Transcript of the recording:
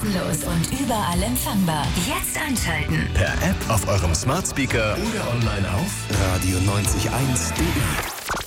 kostenlos und überall empfangbar. Jetzt einschalten. Per App auf eurem Smart Speaker oder online auf radio901.de.